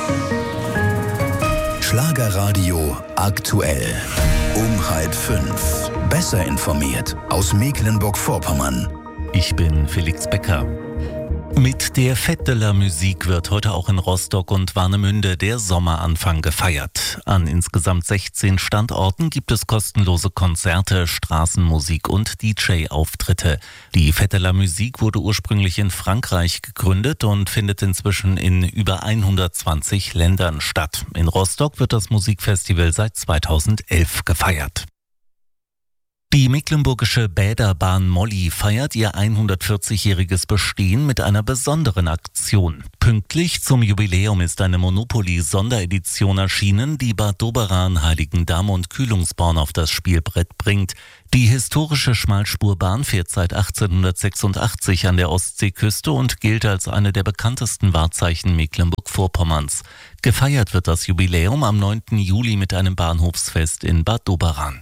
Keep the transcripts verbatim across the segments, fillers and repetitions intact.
Schlagerradio aktuell. Um halb fünf. Besser informiert aus Mecklenburg-Vorpommern. Ich bin Felix Becker. Mit der Fête de la Musique wird heute auch in Rostock und Warnemünde der Sommeranfang gefeiert. An insgesamt sechzehn Standorten gibt es kostenlose Konzerte, Straßenmusik und D J-Auftritte. Die Fête de la Musique wurde ursprünglich in Frankreich gegründet und findet inzwischen in über hundertzwanzig Ländern statt. In Rostock wird das Musikfestival seit zweitausendelf gefeiert. Die mecklenburgische Bäderbahn Molly feiert ihr hundertvierzigjähriges Bestehen mit einer besonderen Aktion. Pünktlich zum Jubiläum ist eine Monopoly-Sonderedition erschienen, die Bad Doberan, Heiligendamm und Kühlungsborn auf das Spielbrett bringt. Die historische Schmalspurbahn fährt seit achtzehnhundertsechsundachtzig an der Ostseeküste und gilt als eine der bekanntesten Wahrzeichen Mecklenburg-Vorpommerns. Gefeiert wird das Jubiläum am neunten Juli mit einem Bahnhofsfest in Bad Doberan.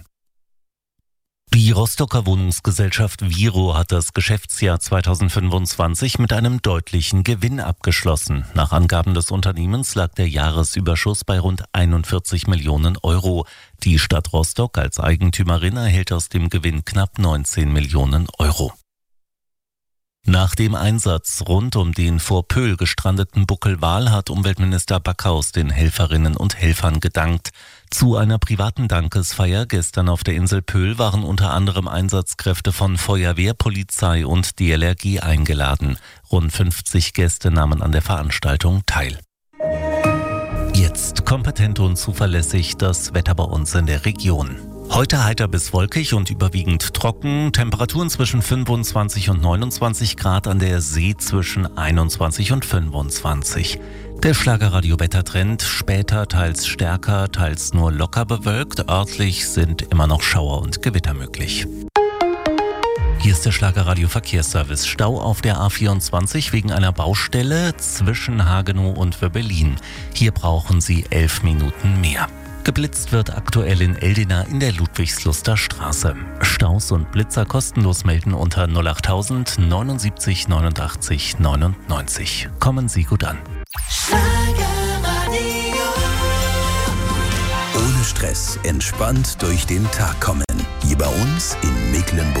Die Rostocker Wohnungsgesellschaft Viro hat das Geschäftsjahr zweitausendfünfundzwanzig mit einem deutlichen Gewinn abgeschlossen. Nach Angaben des Unternehmens lag der Jahresüberschuss bei rund einundvierzig Millionen Euro. Die Stadt Rostock als Eigentümerin erhält aus dem Gewinn knapp neunzehn Millionen Euro. Nach dem Einsatz rund um den vor Pöhl gestrandeten Buckelwal hat Umweltminister Backhaus den Helferinnen und Helfern gedankt. Zu einer privaten Dankesfeier gestern auf der Insel Pöhl waren unter anderem Einsatzkräfte von Feuerwehr, Polizei und D L R G eingeladen. Rund fünfzig Gäste nahmen an der Veranstaltung teil. Jetzt kompetent und zuverlässig das Wetter bei uns in der Region. Heute heiter bis wolkig und überwiegend trocken, Temperaturen zwischen fünfundzwanzig und neunundzwanzig Grad, an der See zwischen einundzwanzig und fünfundzwanzig. Der Schlagerradio-Wettertrend, später teils stärker, teils nur locker bewölkt, örtlich sind immer noch Schauer und Gewitter möglich. Hier ist der Schlagerradio-Verkehrsservice. Stau auf der A vierundzwanzig wegen einer Baustelle zwischen Hagenow und Wöbbelin. Hier brauchen Sie elf Minuten mehr. Geblitzt wird aktuell in Eldena in der Ludwigsluster Straße. Staus und Blitzer kostenlos melden unter null achttausend neunundsiebzig neunundachtzig neunundneunzig. Kommen Sie gut an. Ohne Stress, entspannt durch den Tag kommen. Hier bei uns in Mecklenburg.